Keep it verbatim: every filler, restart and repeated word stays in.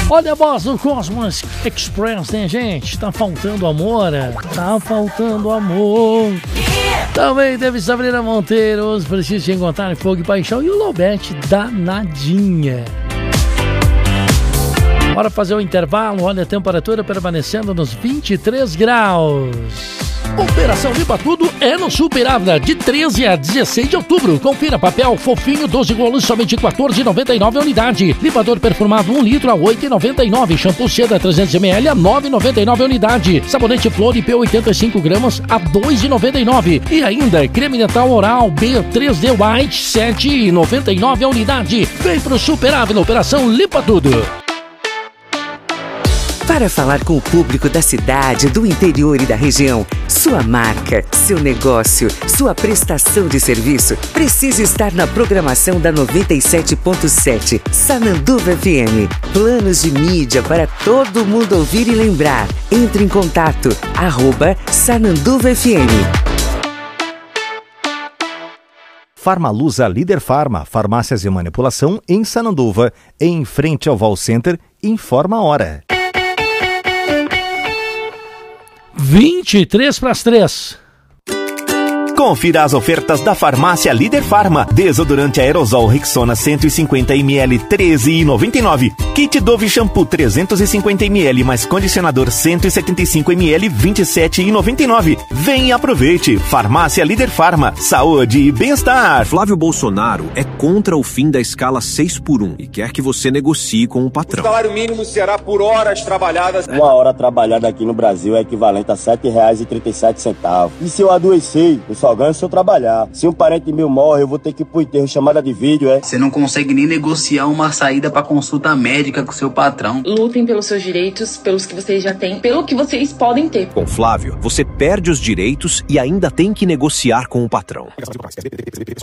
Olha a voz do Cosmos Express, né, gente? Tá faltando amor, tá faltando amor. Também teve Sabrina Monteiro, Preciso Te Encontrar em Fogo e Paixão, e o Lobete Danadinha. Bora fazer o intervalo. Olha a temperatura permanecendo nos vinte e três graus. Operação Limpa Tudo é no Super Ávila, de treze a dezesseis de outubro. Confira: papel fofinho doze rolos, somente quatorze reais e noventa e nove centavos a unidade. Limpador perfumado um litro a oito reais e noventa e nove centavos. Shampoo Seda trezentos mililitros a nove reais e noventa e nove centavos a unidade. Sabonete Flor I P oitenta e cinco gramas a dois reais e noventa e nove centavos. E ainda creme dental oral B três D White sete reais e noventa e nove centavos a unidade. Vem pro Super Ávila, Operação Limpa Tudo. Para falar com o público da cidade, do interior e da região, sua marca, seu negócio, sua prestação de serviço precisa estar na programação da noventa e sete ponto sete, Sananduva F M. Planos de mídia para todo mundo ouvir e lembrar. Entre em contato, arroba Sananduva F M. Farmalusa Líder Farma, farmácias de manipulação em Sananduva, em frente ao Val Center. Informa a hora. vinte e três para as três. Confira as ofertas da Farmácia Líder Farma. Desodorante aerosol Rexona cento e cinquenta mililitros, treze reais e noventa e nove centavos. Kit Dove Shampoo trezentos e cinquenta mililitros mais condicionador cento e setenta e cinco mililitros, vinte e sete reais e noventa e nove centavos. Vem e aproveite. Farmácia Líder Farma. Saúde e bem-estar. Flávio Bolsonaro é contra o fim da escala seis por um e quer que você negocie com o patrão. O salário mínimo será por horas trabalhadas. Uma hora trabalhada aqui no Brasil é equivalente a sete reais e trinta e sete centavos. E se eu adoecer, eu só ganho se eu trabalhar. Se um parente meu morre, eu vou ter que ir pro enterro, chamada de vídeo, é? Você não consegue nem negociar uma saída pra consulta médica com seu patrão. Lutem pelos seus direitos, pelos que vocês já têm, pelo que vocês podem ter. Com Flávio, você perde os direitos e ainda tem que negociar com o patrão.